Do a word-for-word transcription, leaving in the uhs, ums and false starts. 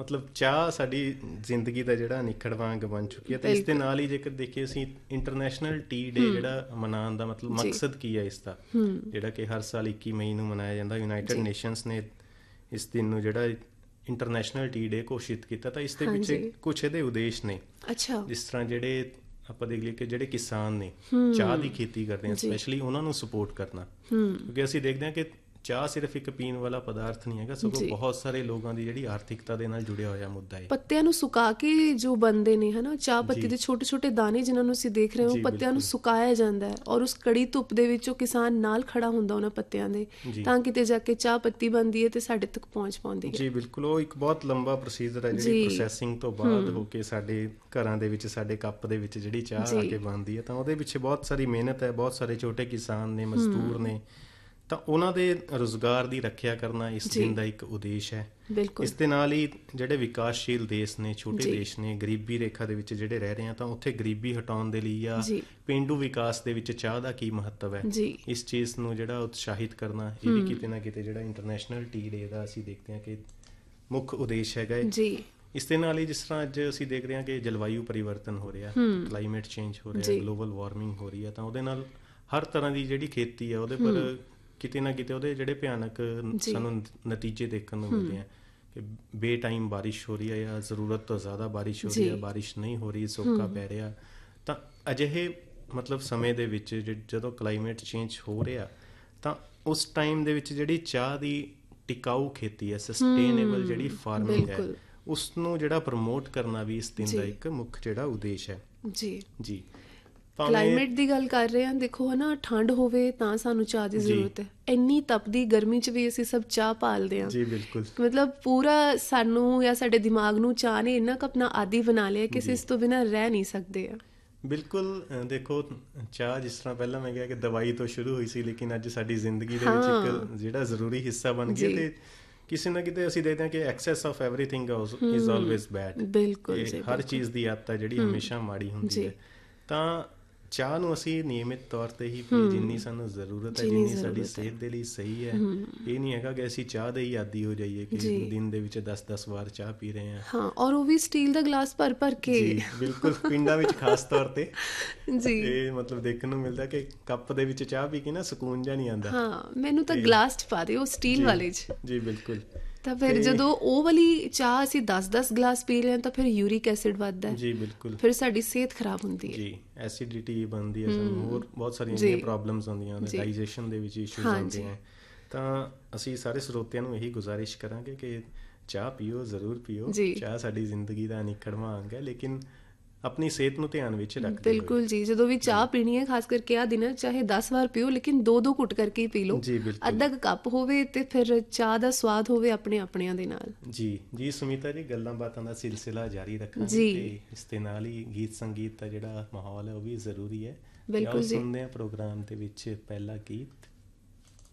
ਮਤਲਬ ਚਾਹ ਸਾਡੀ ਜ਼ਿੰਦਗੀ ਦਾ ਜਿਹੜਾ ਅਨਿੱਖੜਵਾਂ ਅੰਗ ਬਣ ਚੁੱਕੀ ਹੈ। ਅਤੇ ਇਸ ਦੇ ਨਾਲ ਹੀ ਜੇਕਰ ਦੇਖੀਏ ਅਸੀਂ ਇੰਟਰਨੈਸ਼ਨਲ ਟੀ ਡੇ ਜਿਹੜਾ ਮਨਾਉਣ ਦਾ ਮਤਲਬ ਮਕਸਦ ਕੀ ਹੈ ਇਸ ਦਾ, ਜਿਹੜਾ ਕਿ ਹਰ ਸਾਲ ਇੱਕੀ ਮਈ ਨੂੰ ਮਨਾਇਆ ਜਾਂਦਾ। ਯੂਨਾਈਟਿਡ ਨੇਸ਼ਨਸ ਨੇ ਇਸ ਦਿਨ ਨੂੰ ਜਿਹੜਾ ਇੰਟਰਨੈਸ਼ਨਲ ਟੀ ਡੇ ਘੋਸ਼ਿਤ ਕੀਤਾ। ਤਾਂ ਇਸ ਦੇ ਪਿੱਛੇ ਕੁਛ ਇਹਦੇ ਉਦੇਸ਼ ਨੇ। ਅੱਛਾ, ਜਿਸ ਤਰ੍ਹਾਂ ਜਿਹੜੇ ਆਪਾਂ ਦੇਖ ਲਈਏ ਕਿ ਜਿਹੜੇ ਕਿਸਾਨ ਨੇ ਚਾਹ ਦੀ ਖੇਤੀ ਕਰਦੇ ਆ, ਸਪੈਸ਼ਲੀ ਉਹਨਾਂ ਨੂੰ ਸਪੋਰਟ ਕਰਨਾ, ਕਿਉਂਕਿ ਅਸੀਂ ਦੇਖਦੇ ਹਾਂ ਕਿ ਚਾਹ ਸਿਰਫ ਇੱਕ ਪੀਣ ਵਾਲਾ ਪਦਾਰਥ ਨਹੀਂ ਹੈਗਾ, ਸਗੋਂ ਬਹੁਤ ਸਾਰੇ ਲੋਕਾਂ ਦੀ ਜਿਹੜੀ ਆਰਥਿਕਤਾ ਦੇ ਨਾਲ ਜੁੜਿਆ ਹੋਇਆ ਮੁੱਦਾ ਹੈ। ਪੱਤਿਆਂ ਨੂੰ ਸੁਕਾ ਕੇ ਜੋ ਬਣਦੇ ਨੇ ਹਨਾ, ਚਾਹ ਪੱਤੀ ਦੇ ਛੋਟੇ ਛੋਟੇ ਦਾਣੇ ਜਿਹਨਾਂ ਨੂੰ ਅਸੀਂ ਦੇਖ ਰਹੇ ਹਾਂ, ਉਹ ਪੱਤਿਆਂ ਨੂੰ ਸੁਕਾਇਆ ਜਾਂਦਾ ਹੈ ਔਰ ਉਸ ਕੜੀ ਧੁੱਪ ਦੇ ਵਿੱਚ ਉਹ ਕਿਸਾਨ ਨਾਲ ਖੜਾ ਹੁੰਦਾ ਉਹਨਾਂ ਪੱਤਿਆਂ ਦੇ, ਤਾਂ ਕਿਤੇ ਜਾ ਕੇ ਚਾਹ ਪੱਤੀ ਬਣਦੀ ਹੈ ਤੇ ਸਾਡੇ ਤੱਕ ਪਹੁੰਚ ਪਾਉਂਦੀ ਹੈ। ਜੀ ਬਿਲਕੁਲ, ਉਹ ਇੱਕ ਬਹੁਤ ਲੰਬਾ ਪ੍ਰੋਸੀਜਰ ਹੈ ਜਿਹੜੀ ਪ੍ਰੋਸੈਸਿੰਗ ਤੋਂ ਬਾਅਦ ਹੋ ਕੇ ਸਾਡੇ ਘਰਾਂ ਦੇ ਵਿੱਚ ਸਾਡੇ ਕੱਪ ਦੇ ਵਿੱਚ ਜਿਹੜੀ ਚਾਹ ਆ ਕੇ ਬਣਦੀ ਹੈ। ਤਾਂ ਉਹਦੇ ਪਿੱਛੇ ਬਹੁਤ ਸਾਰੀ ਮਿਹਨਤ ਹੈ, ਬਹੁਤ ਸਾਰੇ ਛੋਟੇ ਕਿਸਾਨ ਨੇ, ਮਜ਼ਦੂਰ ਨੇ, ਤਾਂ ਉਹਨਾਂ ਦੇ ਰੁਜ਼ਗਾਰ ਦੀ ਰੱਖਿਆ ਕਰਨਾ ਇਸ ਦਿਨ ਦਾ ਇੱਕ ਉਦੇਸ਼ ਹੈ। ਇਸ ਦੇ ਨਾਲ ਹੀ ਜਿਹੜੇ ਵਿਕਾਸਸ਼ੀਲ ਦੇਸ਼ ਨੇ, ਛੋਟੇ ਦੇਸ਼ ਨੇ, ਗਰੀਬੀ ਰੇਖਾ ਦੇ ਵਿੱਚ ਜਿਹੜੇ ਰਹਿ ਰਹੇ ਆ, ਤਾਂ ਉੱਥੇ ਗਰੀਬੀ ਹਟਾਉਣ ਦੇ ਲਈ ਜਾਂ ਪੇਂਡੂ ਵਿਕਾਸ ਦੇ ਵਿੱਚ ਚਾਹ ਦਾ ਕੀ ਮਹੱਤਵ ਹੈ, ਇਸ ਚੀਜ਼ ਨੂੰ ਜਿਹੜਾ ਉਤਸ਼ਾਹਿਤ ਕਰਨਾ, ਇਹ ਵੀ ਕਿਤੇ ਨਾ ਕਿਤੇ ਜਿਹੜਾ ਇੰਟਰਨੈਸ਼ਨਲ ਟੀ ਡੇ ਦਾ ਅਸੀਂ ਦੇਖਦੇ ਹਾਂ ਕਿ ਮੁੱਖ ਉਦੇਸ਼ ਹੈਗਾ ਹੈ। ਇਸ ਦੇ ਨਾਲ ਹੀ ਜਿਸ ਤਰ੍ਹਾਂ ਅੱਜ ਅਸੀਂ ਦੇਖ ਰਹੇ ਹਾਂ ਕਿ ਜਲਵਾਯੂ ਪਰਿਵਰਤਨ ਹੋ ਰਿਹਾ, ਕਲਾਈਮੇਟ ਚੇਂਜ ਹੋ ਰਿਹਾ, ਗਲੋਬਲ ਵਾਰਮਿੰਗ ਹੋ ਰਹੀ ਹੈ, ਤਾਂ ਉਹਦੇ ਨਾਲ ਹਰ ਤਰ੍ਹਾਂ ਦੀ ਜਿਹੜੀ ਖੇਤੀ ਹੈ ਉਹਦੇ ਪਰ ਕਿਤੇ ਨਾ ਕਿਤੇ ਉਹਦੇ ਜਿਹੜੇ ਭਿਆਨਕ ਸਾਨੂੰ ਨਤੀਜੇ ਦੇਖਣ ਨੂੰ ਮਿਲਦੇ ਆ ਕਿ ਬੇਟਾਈਮ ਬਾਰਿਸ਼ ਹੋ ਰਹੀ ਹੈ ਜਾਂ ਜ਼ਰੂਰਤ ਤੋਂ ਜ਼ਿਆਦਾ ਬਾਰਿਸ਼ ਹੋ ਰਹੀ ਹੈ, ਬਾਰਿਸ਼ ਨਹੀਂ ਹੋ ਰਹੀ, ਸੋਕਾ ਪੈ ਰਿਹਾ। ਤਾਂ ਅਜਿਹੇ ਮਤਲਬ ਸਮੇਂ ਦੇ ਵਿੱਚ ਜਦੋਂ ਕਲਾਈਮੇਟ ਚੇਂਜ ਹੋ ਰਿਹਾ, ਤਾਂ ਉਸ ਟਾਈਮ ਦੇ ਵਿੱਚ ਜਿਹੜੀ ਚਾਹ ਦੀ ਟਿਕਾਊ ਖੇਤੀ ਹੈ, ਸਸਟੇਨੇਬਲ ਜਿਹੜੀ ਫਾਰਮਿੰਗ ਹੈ, ਉਸ ਨੂੰ ਜਿਹੜਾ ਪ੍ਰਮੋਟ ਕਰਨਾ ਵੀ ਇਸ ਦਿਨ ਦਾ ਇੱਕ ਮੁੱਖ ਜਿਹੜਾ ਉਦੇਸ਼ ਹੈ। ਜੀ ਜੀ ਕਲਾਈਮੇਟ ਦੀ ਗੱਲ ਕਰ ਰਹੇ ਹਾਂ, ਦੇਖੋ ਹੈ ਨਾ, ਠੰਡ ਹੋਵੇ ਤਾਂ ਸਾਨੂੰ ਚਾਹ ਦੀ ਜ਼ਰੂਰਤ ਹੈ। ਇੰਨੀ ਤਪਦੀ ਗਰਮੀ 'ਚ ਵੀ ਅਸੀਂ ਸਭ ਚਾਹ ਭਾਲਦੇ ਹਾਂ। ਜੀ ਬਿਲਕੁਲ, ਮਤਲਬ ਪੂਰਾ ਸਾਨੂੰ ਜਾਂ ਸਾਡੇ ਦਿਮਾਗ ਨੂੰ ਚਾਹ ਨੇ ਇੰਨਾ ਕੁ ਆਪਣਾ ਆਦੀ ਬਣਾ ਲਿਆ ਕਿ ਅਸੀਂ ਇਸ ਤੋਂ ਬਿਨਾਂ ਰਹਿ ਨਹੀਂ ਸਕਦੇ ਆ। ਬਿਲਕੁਲ, ਦੇਖੋ ਚਾਹ ਜਿਸ ਤਰ੍ਹਾਂ ਪਹਿਲਾਂ ਮੈਂ ਕਿਹਾ ਕਿ ਦਵਾਈ ਤੋਂ ਸ਼ੁਰੂ ਹੋਈ ਸੀ, ਲੇਕਿਨ ਅੱਜ ਸਾਡੀ ਜ਼ਿੰਦਗੀ ਦੇ ਵਿੱਚ ਇੱਕ ਜਿਹੜਾ ਜ਼ਰੂਰੀ ਹਿੱਸਾ ਬਣ ਗਿਆ। ਤੇ ਕਿਸੇ ਨਾ ਕਿਤੇ ਅਸੀਂ ਦੇਖਦੇ ਹਾਂ ਕਿ access of everything is always bed. ਬਿਲਕੁਲ, ਹਰ ਚੀਜ਼ ਦੀ ਆਦਤ ਹੈ ਜਿਹੜੀ ਹਮੇਸ਼ਾ ਮਾੜੀ ਹੁੰਦੀ ਹੈ। ਤਾਂ ਚਾਹ ਨੂੰ ਅਸੀਂ ਨਿਯਮਿਤ ਤੌਰ ਤੇ ਹੀ ਪੀਏ, ਜਿੰਨੀ ਸਾਨੂੰ ਜ਼ਰੂਰਤ ਹੈ, ਜਿੰਨੀ ਸਾਡੀ ਸਿਹਤ ਦੇ ਲਈ ਸਹੀ ਹੈ। ਇਹ ਨਹੀਂ ਹੈਗਾ ਕਿ ਅਸੀਂ ਚਾਹ ਦੇ ਹੀ ਆਦੀ ਹੋ ਜਾਈਏ ਕਿ ਦਿਨ ਦੇ ਵਿੱਚ ਦਸ ਦਸ ਵਾਰ ਚਾਹ ਪੀ ਰਹੇ ਹਾਂ। ਹਾਂ, ਔਰ ਉਹ ਵੀ ਸਟੀਲ ਦਾ ਗਲਾਸ ਭਰ ਭਰ ਕੇ। ਜੀ ਬਿਲਕੁਲ, ਪਿੰਡਾਂ ਵਿੱਚ ਖਾਸ ਤੌਰ ਤੇ ਜੀ ਇਹ ਮਤਲਬ ਦੇਖਣ ਨੂੰ ਮਿਲਦਾ ਕਿ ਕੱਪ ਦੇ ਵਿੱਚ ਚਾਹ ਪੀ ਕੇ ਨਾ ਸਕੂਨ ਜਿਹਾ ਨਹੀਂ ਆਉਂਦਾ। ਹਾਂ, ਮੈਨੂੰ ਤਾਂ ਗਲਾਸ 'ਚ ਪਾ ਦਿਓ, ਸਟੀਲ ਵਾਲੇ 'ਚ। ਜੀ ਬਿਲਕੁਲ। ਤਾਂ ਫਿਰ ਜਦੋਂ ਉਹ ਵਾਲੀ ਚਾਹ ਅਸੀਂ ਦਸ ਦਸ ਗਲਾਸ ਪੀ ਰਹੇ ਹਾਂ ਤਾਂ ਫਿਰ ਯੂਰਿਕ ਐਸਿਡ ਵੱਧਦਾ ਹੈ। ਜੀ ਬਿਲਕੁਲ, ਫਿਰ ਸਾਡੀ ਸਿਹਤ ਖਰਾਬ ਹੁੰਦੀ ਹੈ। ਜੀ ਐਸਿਡਿਟੀ ਬਣਦੀ ਹੈ, ਸਾਨੂੰ ਹੋਰ ਬਹੁਤ ਸਾਰੀਆਂ ਪ੍ਰੋਬਲਮਸ ਆਉਂਦੀਆਂ ਨੇ, ਡਾਈਜੈਸ਼ਨ ਦੇ ਵਿੱਚ ਇਸ਼ੂਜ਼ ਆਉਂਦੇ ਹੈ। ਤਾਂ ਅਸੀਂ ਸਾਰੇ ਸਰੋਤਿਆਂ ਨੂੰ ਇਹੀ ਗੁਜ਼ਾਰਿਸ਼ ਕਰਾਂਗੇ ਕਿ ਚਾਹ ਪੀਓ, ਜ਼ਰੂਰ ਪੀਓ। ਚਾਹ ਸਾਡੀ ਜ਼ਿੰਦਗੀ ਦਾ ਅਨਿੱਖੜਵਾਂ ਅੰਗ ਹੈ, ਲੇਕਿਨ ਆਪਣੀ ਸਿਹਤ ਨੂੰ ਧਿਆਨ ਵਿੱਚ ਰੱਖਦੇ ਹੋਏ। ਬਿਲਕੁਲ ਜੀ, ਜਦੋਂ ਵੀ ਚਾਹ ਪੀਣੀ ਹੈ, ਖਾਸ ਕਰਕੇ ਆਹ ਦਿਨਾਂ ਚਾਹੇ ਦਸ ਵਾਰ ਪੀਓ, ਲੇਕਿਨ ਦੋ ਦੋ ਘੁੱਟ ਕਰਕੇ ਹੀ ਪੀ ਲਓ। ਜੀ ਬਿਲਕੁਲ, ਅੱਧਾ ਕੱਪ ਹੋਵੇ ਤੇ ਫਿਰ ਚਾਹ ਦਾ ਸਵਾਦ ਹੋਵੇ ਆਪਣੇ ਆਪਣਿਆਂ ਦੇ ਨਾਲ। ਜੀ ਜੀ ਸੁਮੀਤਾ ਜੀ, ਗੱਲਾਂ ਬਾਤਾਂ ਦਾ ਸਿਲਸਿਲਾ ਜਾਰੀ ਰੱਖਾਂਗੇ ਤੇ ਇਸ ਦੇ ਨਾਲ ਹੀ ਗੀਤ ਸੰਗੀਤ ਦਾ ਜਿਹੜਾ ਮਾਹੌਲ ਹੈ ਉਹ ਵੀ ਜ਼ਰੂਰੀ ਹੈ। ਬਿਲਕੁਲ ਜੀ, ਸੁਣਦੇ ਹਾਂ ਪ੍ਰੋਗਰਾਮ ਦੇ ਵਿੱਚ ਪਹਿਲਾ ਗੀਤ।